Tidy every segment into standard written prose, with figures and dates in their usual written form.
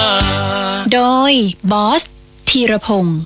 โดยบอสธีรพงศ์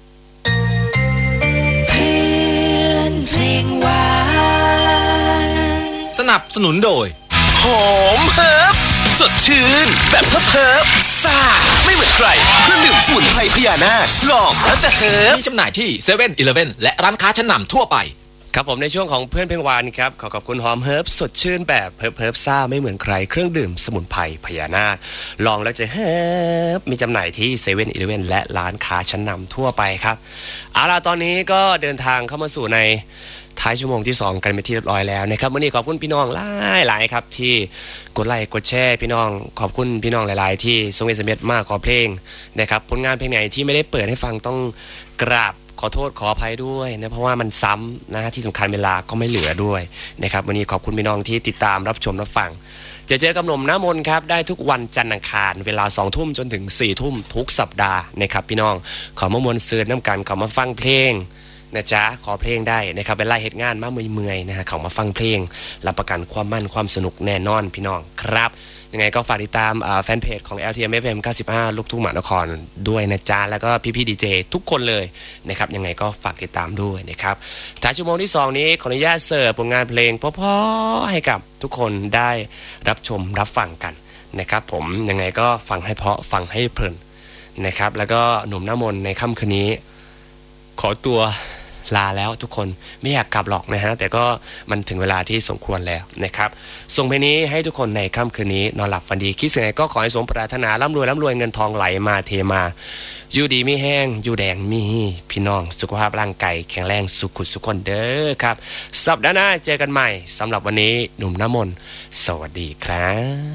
สนับสนุนโดยหอมเฮิร์บสดชื่นแบบเฮิร์บซ่าไม่เหมือนใครเครื่องดื่มสมุนไพรพญานาคลองแล้วจะเฮิร์บมีจำหน่ายที่เซเว่นอีเลฟเว่นและร้านค้าชั้นนำทั่วไปครับผมในช่วงของเพื่อนเพลงวานครับขอบคุณหอมเฮิร์บสดชื่นแบบเฮิร์บซ่าไม่เหมือนใครเครื่องดื่มสมุนไพรพญานาคลองแล้วจะเฮิร์บมีจำหน่ายที่เซเว่นอีเลฟเว่นและร้านค้าชั้นนำทั่วไปครับเอาล่ะตอนนี้ก็เดินทางเข้ามาสู่ในท้ายชั่วโมงที่2กันไปที่เรียบร้อยแล้วนะครับวันนี้ขอบคุณพี่น้องหลายครับที่กดไลค์กดแชร์พี่น้องขอบคุณพี่น้องหลายๆที่ส่งSMSมากขอเพลงนะครับผลงานเพลงไหนที่ไม่ได้เปิดให้ฟังต้องกราบขอโทษขออภัยด้วยนะเพราะว่ามันซ้ำนะที่สำคัญเวลาก็ไม่เหลือด้วยนะครับวันนี้ขอบคุณพี่น้องที่ติดตามรับชมรับฟังเจอกับหนุ่มน้ำมนต์ครับได้ทุกวันจันทร์อังคารเวลา 20:00 นจนถึง 4:00 นทุกสัปดาห์นะครับพี่น้องขอมามวลซืนน้ำกันขอมาฟังเพลงนะจ๊ะขอเพลงได้นะครับเป็นไล่เหตุงานมาเมื่อยๆนะฮะเขามาฟังเพลงรับประกันความมั่นความสนุกแน่นอนพี่น้องครับยังไงก็ฝากติดตามแฟนเพจของ LTM FM 95 ลูกทุ่งมหานครด้วยนะจ๊ะแล้วก็พี่ๆดีเจทุกคนเลยนะครับยังไงก็ฝากติดตามด้วยนะครับท้ายชั่วโมงที่2นี้ขออนุญาตเสิร์ฟผลงานเพลงเพราะๆให้กับทุกคนได้รับชมรับฟังกันนะครับผมยังไงก็ฟังให้เพราะฟังให้เพลินนะครับแล้วก็หนุ่มน้ำมนต์ในค่ำคืนนี้ขอตัวลาแล้วทุกคนไม่อยากกลับหรอกนะฮะแต่ก็มันถึงเวลาที่สมควรแล้วนะครับส่งเพลงนี้ให้ทุกคนในค่ำคืนนี้นอนหลับฝันดีคิดสิ่งใดก็ขอให้สมปรารถนาร่ำรวยเงินทองไหลมาเทมาอยู่ดีไม่แห้งอยู่แดงมีพี่น้องสุขภาพร่างกายแข็งแรงสุขุสุขคนเด้อครับสัปดาห์หน้าเจอกันใหม่สำหรับวันนี้หนุ่มน้ำมนต์สวัสดีครับ